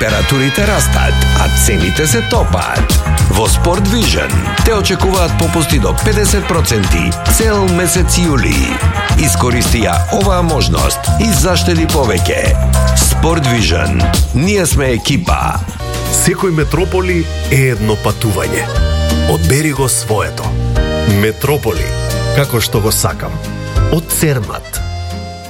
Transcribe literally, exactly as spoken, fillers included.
Температурите растат, а цените се топаат. Во Sport Vision те очекуваат попусти до педесет проценти цел месец јули. Искористи ја оваа можност и заштеди повеќе. Sport Vision. Ние сме екипа. Секој Метрополи е едно патување. Одбери го своето. Метрополи, како што го сакам. Од Цермат.